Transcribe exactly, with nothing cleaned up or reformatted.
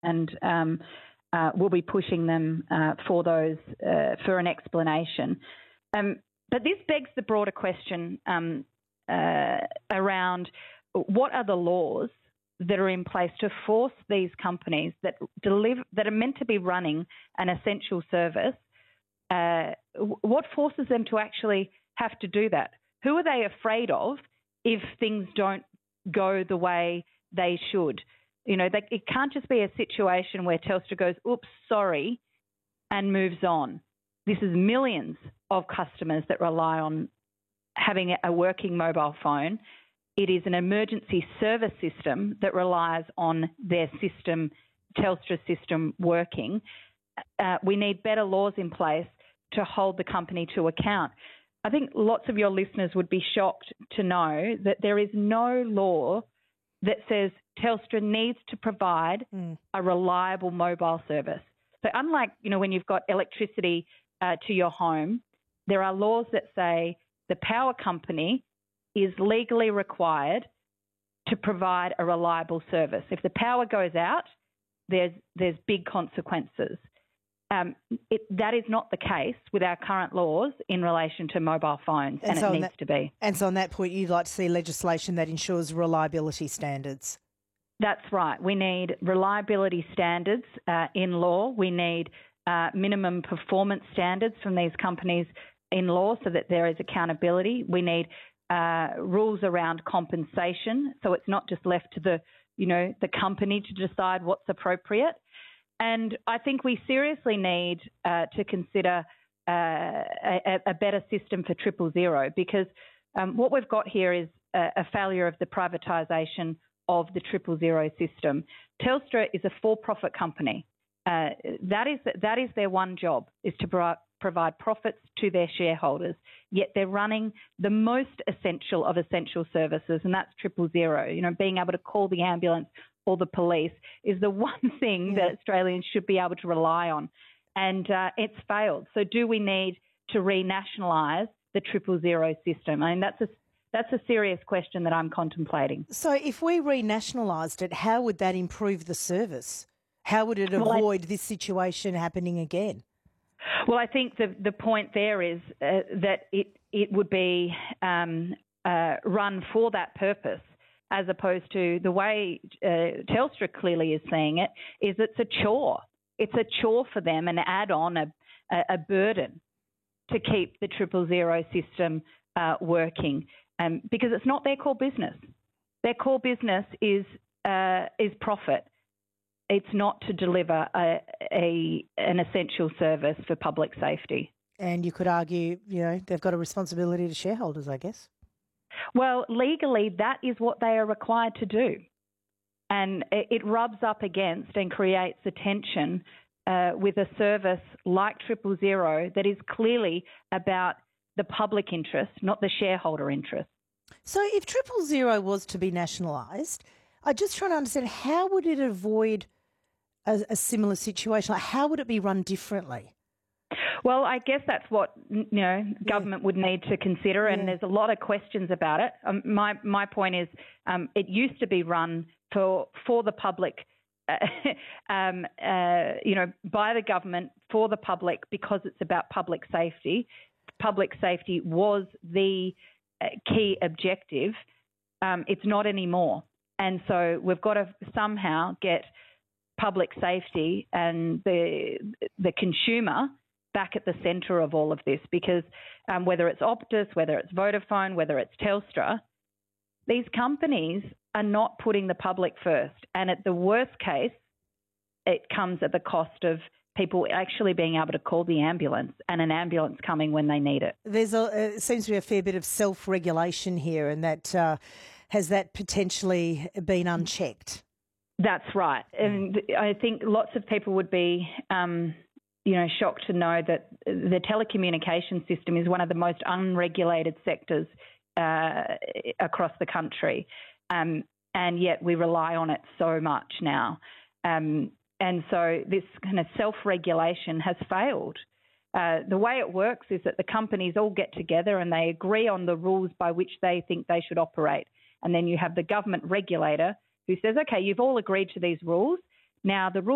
and um, uh, we'll be pushing them uh, for those uh, for an explanation. Um, but this begs the broader question um, uh, around what are the laws that are in place to force these companies that deliver that are meant to be running an essential service. Uh, what forces them to actually have to do that? Who are they afraid of if things don't go the way they should? You know, they, it can't just be a situation where Telstra goes, oops, sorry, and moves on. This is millions of customers that rely on having a working mobile phone. It is an emergency service system that relies on their system, Telstra system, working. Uh, we need better laws in place to hold the company to account. I think lots of your listeners would be shocked to know that there is no law that says Telstra needs to provide mm. a reliable mobile service. So unlike, you know, when you've got electricity uh, to your home, there are laws that say the power company is legally required to provide a reliable service. If the power goes out, there's there's big consequences. Um, it, that is not the case with our current laws in relation to mobile phones, and, and so it needs that, to be. And so on that point, you'd like to see legislation that ensures reliability standards. That's right. We need reliability standards uh, in law. We need uh, minimum performance standards from these companies in law so that there is accountability. We need uh, rules around compensation, so it's not just left to the, you know, the company to decide what's appropriate. And I think we seriously need uh, to consider uh, a, a better system for triple zero, because um, what we've got here is a, a failure of the privatisation of the triple zero system. Telstra is a for-profit company. Uh, that is that is their one job, is to pro- provide profits to their shareholders. Yet they're running the most essential of essential services, and that's triple zero. You know, being able to call the ambulance or the police is the one thing yeah. that Australians should be able to rely on. And uh, it's failed. So do we need to renationalise the triple zero system? I mean, that's a, that's a serious question that I'm contemplating. So if we renationalised it, how would that improve the service? How would it well, avoid I, this situation happening again? Well, I think the, the point there is uh, that it, it would be um, uh, run for that purpose, as opposed to the way uh, Telstra clearly is seeing it, is it's a chore. It's a chore for them, an add-on, a, a burden to keep the triple zero system uh, working, um, because it's not their core business. Their core business is uh, is profit. It's not to deliver a, a an essential service for public safety. And you could argue, you know, they've got a responsibility to shareholders, I guess. Well, legally, that is what they are required to do. And it rubs up against and creates a tension uh, with a service like Triple Zero that is clearly about the public interest, not the shareholder interest. So if Triple Zero was to be nationalised, I'm just trying to understand, how would it avoid a, a similar situation? Like, how would it be run differently? Well, I guess that's what, you know, government yeah. would need to consider, and yeah. there's a lot of questions about it. Um, my my point is, um, it used to be run for for the public, uh, um, uh, you know, by the government for the public, because it's about public safety. Public safety was the uh, key objective. Um, it's not anymore, and so we've got to somehow get public safety and the the consumer back at the centre of all of this, because um, whether it's Optus, whether it's Vodafone, whether it's Telstra, these companies are not putting the public first. And at the worst case, it comes at the cost of people actually being able to call the ambulance and an ambulance coming when they need it. There's a, it seems to be a fair bit of self-regulation here, and that uh, has that potentially been unchecked? That's right. And I think lots of people would be um, you know, shocked to know that the telecommunications system is one of the most unregulated sectors uh, across the country, um, and yet we rely on it so much now. Um, and so this kind of self-regulation has failed. Uh, the way it works is that the companies all get together and they agree on the rules by which they think they should operate. And then you have the government regulator who says, okay, you've all agreed to these rules. Now the rules